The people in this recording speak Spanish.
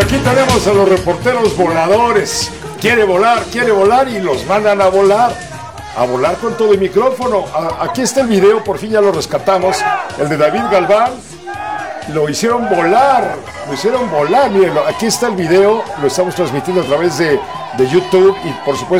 aquí tenemos a los reporteros voladores. Quiere volar y los mandan a volar con todo el micrófono. Aquí está el video, por fin ya lo rescatamos, el de David Galván. Lo hicieron volar, miren, aquí está el video, lo estamos transmitiendo a través de YouTube y por supuesto